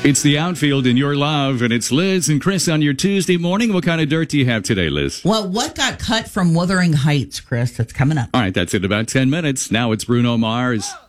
It's the outfield in your love, and it's Liz and Chris on your Tuesday morning. What kind of dirt do you have today, Liz? Well, what got cut from Wuthering Heights, Chris? That's coming up. All right, that's in about 10 minutes. Now it's Bruno Mars.